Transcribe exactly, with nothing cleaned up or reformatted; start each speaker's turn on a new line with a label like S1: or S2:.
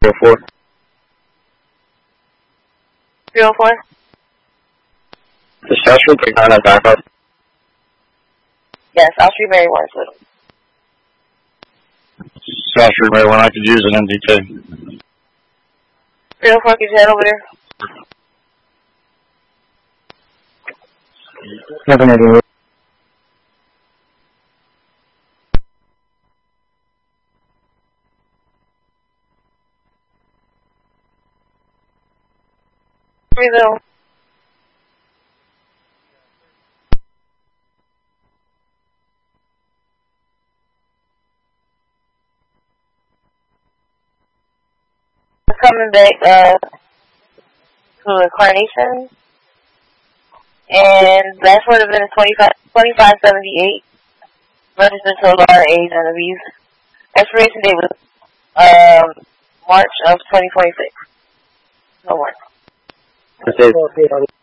S1: three oh four.
S2: three oh four?
S1: The South Street take nine on backup.
S2: Yes, I'll street Mary Warren's with him.
S1: South Street Mary one, I could use an M D T.
S2: three oh four, can you head over there?
S1: Nothing to do.
S2: Freeville. Coming back uh, to Incarnation, and last would have been twenty-five seventy-eight, registered to Laura A. Genevieve. Expiration date was um, March of twenty twenty-six. No more.
S1: That's it.